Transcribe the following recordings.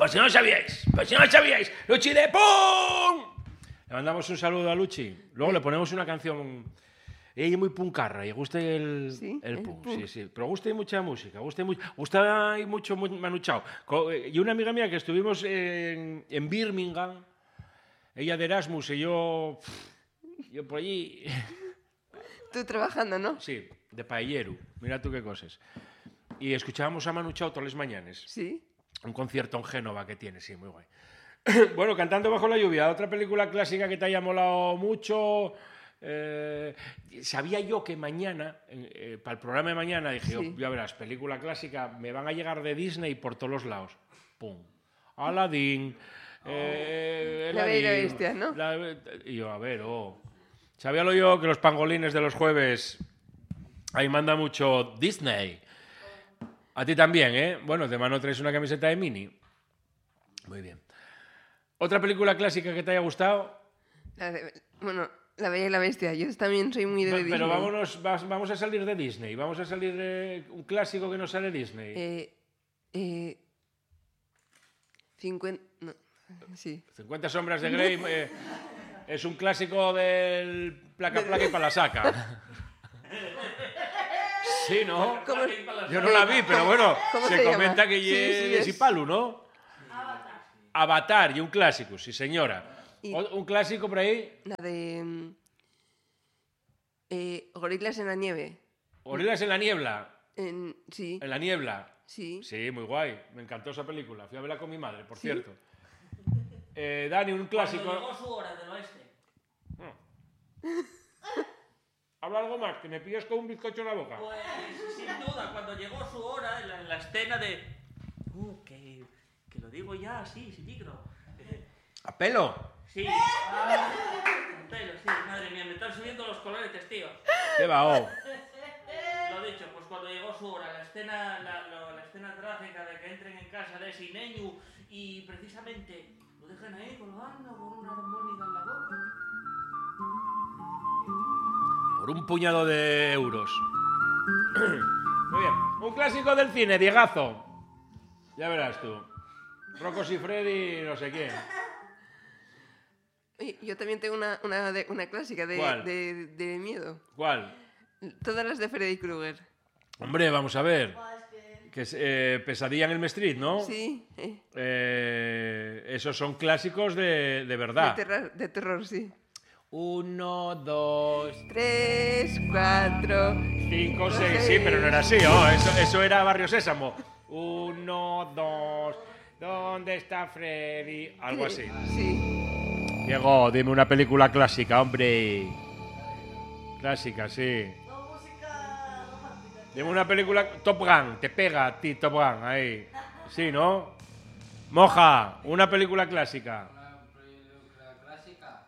Por si no sabíais, Luchi de Pum. Le mandamos un saludo a Luchi. Luego le ponemos una canción. Ella es muy puncarra y gusta el punk. Sí. Pero gusta mucha música. Gusta mucho Manu Chao. Y una amiga mía que estuvimos en Birmingham, ella de Erasmus y yo por allí. Tú trabajando, ¿no? Sí, de paellero. Mira tú qué cosas. Y escuchábamos a Manu Chao todas las mañanas. Sí. Un concierto en Génova que tiene, sí, muy guay. Bueno, Cantando bajo la lluvia, otra película clásica que te haya molado mucho. Sabía yo que mañana, para el programa de mañana, dije, sí. Ya verás, película clásica, me van a llegar de Disney por todos los lados. ¡Pum! Aladdin. La Bella y la Bestia, ¿no? Y yo, a ver, sabíalo yo que los pangolines de los jueves, ahí manda mucho Disney. A ti también, ¿eh? Bueno, de mano traes una camiseta de Mini. Muy bien. ¿Otra película clásica que te haya gustado? La Bella y la Bestia. Yo también soy muy de Disney. Pero vamos a salir de Disney. Vamos a salir de un clásico que no sale de Disney. 50 sombras de Grey es un clásico del placa y palasaca. Sí, ¿no? Yo no la vi, pero bueno, se comenta que es Ipalu, ¿no? Avatar y un clásico, sí señora. ¿Un clásico por ahí? La de Gorilas en la nieve. ¿Gorilas en la niebla? Sí. ¿En la niebla? Sí. Sí, muy guay. Me encantó esa película. Fui a verla con mi madre, por cierto. Dani, un clásico. Cuando llegó su hora del oeste. Habla algo más, que me pillas con un bizcocho en la boca. Pues sin duda, cuando llegó su hora, en la escena de... que lo digo ya así, sin micro. ¿A pelo? Sí. A pelo, sí. Madre mía, me están subiendo los colores, tío. ¿Qué va, Lo dicho, pues cuando llegó su hora, la escena trágica de que entren en casa de ese Ineñu y precisamente lo dejan ahí colgando con una armónica en la boca. Por un puñado de euros. Muy bien. Un clásico del cine, Diegazo. Ya verás tú. Rocco Siffredi, no sé quién. Yo también tengo una clásica de miedo. ¿Cuál? Todas las de Freddy Krueger. Hombre, vamos a ver. Que es Pesadilla en Elm Street, ¿no? Sí. Esos son clásicos de verdad. De terror, sí. 1, 2, 3, 4, 5, 6. Sí, pero no era así, eso era Barrio Sésamo. 1, 2, ¿dónde está Freddy? Algo así. Sí. Diego, dime una película clásica, hombre. Clásica, sí. Dime una película... Top Gun, te pega a ti Top Gun, ahí. Sí, ¿no? Moja, una película clásica. ¿Una película clásica?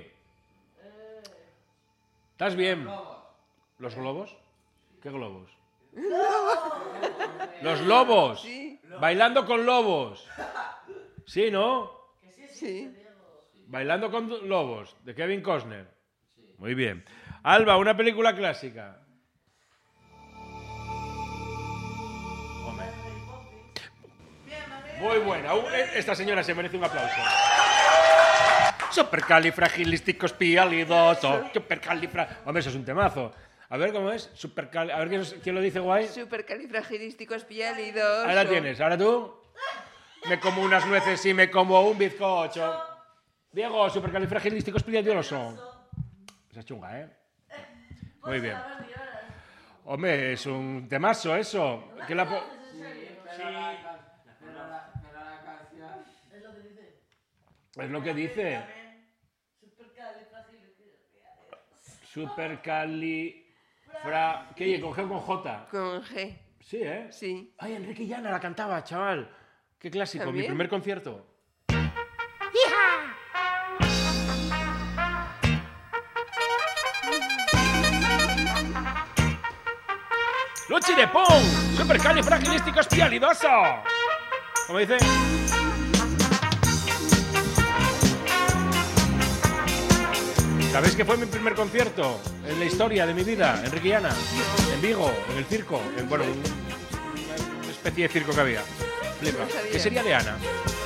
¿Estás bien? ¿Los globos? ¿Qué globos? ¡Los lobos! Sí. Bailando con lobos. Sí, ¿no? Sí. Bailando con lobos, de Kevin Costner. Muy bien. Alba, una película clásica. Hombre. Muy buena. Esta señora se merece un aplauso. Supercalifragilisticexpialidoso. Hombre, eso es un temazo. A ver cómo es. A ver quién lo dice guay. Supercalifragilisticexpialidoso. Ahora tienes. Ahora tú. Me como unas nueces y me como un bizcocho. Diego, supercalifragilisticexpialidoso. Esa es chunga, ¿eh? Muy bien. Hombre, es un temazo eso. ¿Qué la canción... Es lo que dice. ¿Qué? ¿Con G o con J? Con G. Sí, ¿eh? Sí. Ay, Enrique Llana la cantaba, chaval. Qué clásico, ¿También? Mi primer concierto. ¡Luchi de Pong! ¡Supercalifragilisticexpialidoso! ¿Cómo dice? ¿Sabéis que fue mi primer concierto en la historia de mi vida? Enrique Llana, en Vigo, en el circo. Una especie de circo que había. Flipa. No sabía. ¿Qué sería de Ana?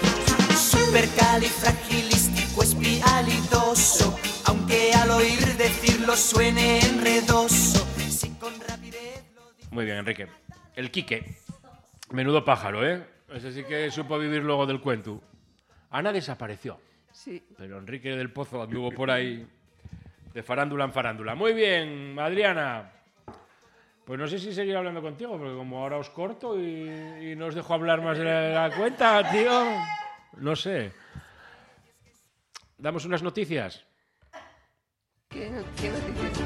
Supercalifragilisticoespialidoso, aunque al oír decirlo suene enredoso. Si con rapidez lo Muy bien, Enrique. El Quique. Menudo pájaro, ¿eh? Ese sí que supo vivir luego del cuento. Ana desapareció, Sí. pero Enrique del Pozo anduvo por ahí de farándula en farándula. Muy bien, Adriana. Pues no sé si seguir hablando contigo, porque como ahora os corto y no os dejo hablar más de la cuenta, tío. No sé. ¿Damos unas noticias? ¿Qué noticias?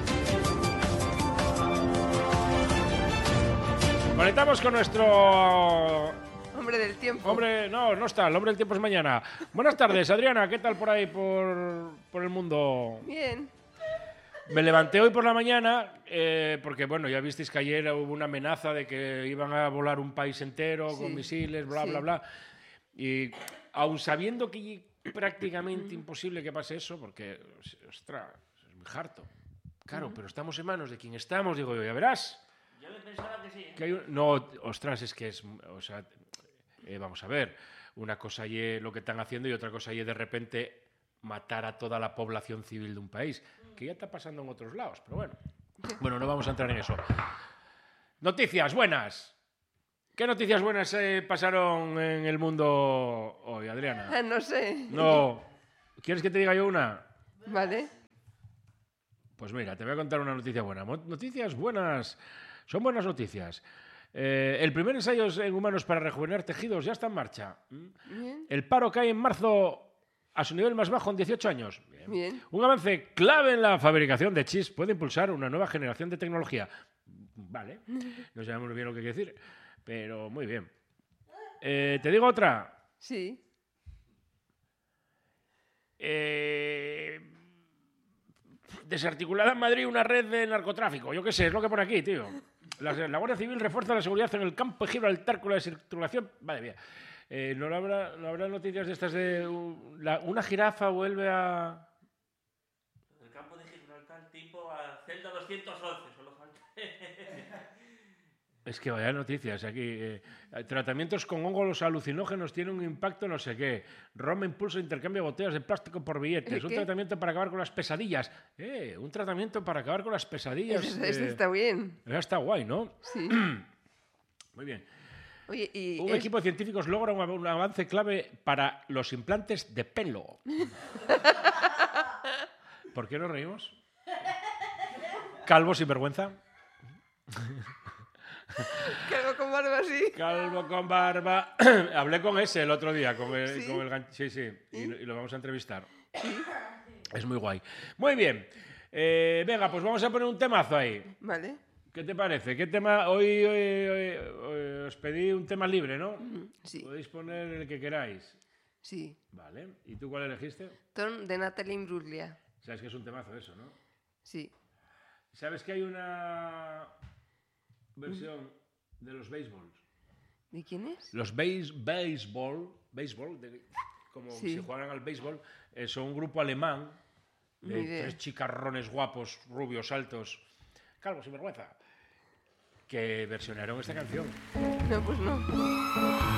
Conectamos con nuestro Hombre del tiempo. hombre... No está. El hombre del tiempo es mañana. Buenas tardes, Adriana. ¿Qué tal por ahí, por el mundo? Bien. Me levanté hoy por la mañana porque, bueno, ya visteis que ayer hubo una amenaza de que iban a volar un país entero con Sí, misiles, bla, sí. bla, bla. Y aun sabiendo que es prácticamente imposible que pase eso, porque, ostras, es muy harto. Claro, pero estamos en manos de quien estamos, digo yo, ya verás. Yo me pensaba que sí, ¿eh? Que hay no, ostras, es que es... O sea, vamos a ver, una cosa es lo que están haciendo y otra cosa es de repente matar a toda la población civil de un país, que ya está pasando en otros lados, pero bueno. Bueno, no vamos a entrar en eso. Noticias buenas. ¿Qué noticias buenas pasaron en el mundo hoy, Adriana? No sé. No. ¿Quieres que te diga yo una? Vale. Pues mira, te voy a contar una noticia buena. Noticias buenas. Son buenas noticias. El primer ensayo en humanos para rejuvenecer tejidos ya está en marcha. Bien. El paro cae en marzo a su nivel más bajo en 18 años. Bien. Un avance clave en la fabricación de chips puede impulsar una nueva generación de tecnología. Vale, no sabemos bien lo que quiere decir, pero muy bien. ¿Te digo otra? Sí. Desarticulada en Madrid una red de narcotráfico. Yo qué sé, es lo que pone aquí, tío. La Guardia Civil refuerza la seguridad en el campo de Gibraltar con la circulación. Vale, bien. ¿No habrá noticias de estas de una jirafa vuelve a... El campo de Gibraltar tipo a celda 211, solo falta. Es que vaya noticias aquí. Tratamientos con hongos alucinógenos tienen un impacto no sé qué. Roma impulsa intercambio de botellas de plástico por billetes. Un ¿Qué? tratamiento para acabar con las pesadillas. Un tratamiento para acabar con las pesadillas. Este está bien. Está guay, ¿no? Sí. Muy bien. Oye, y Un equipo de científicos logra un avance clave para los implantes de pelo. ¿Por qué nos reímos? Calvo sin vergüenza. Calvo con barba así. Calvo con barba. Hablé con ese el otro día, con el, ¿Sí? con el sí, sí, y lo vamos a entrevistar. Es muy guay. Muy bien. Venga, pues vamos a poner un temazo ahí. Vale. ¿Qué te parece? ¿Qué tema? Hoy os pedí un tema libre, ¿no? Sí. Podéis poner el que queráis. Sí. Vale. ¿Y tú cuál elegiste? Ton de Natalie Imbruglia. Sabes que es un temazo eso, ¿no? Sí. ¿Sabes que hay una versión de los béisbols? ¿De quién es? Los béisbol, como Sí. si jugaran al béisbol, son un grupo alemán de Ni idea. 3 chicarrones guapos, rubios, altos, calvos sin vergüenza, que versionaron esta canción. No, pues no.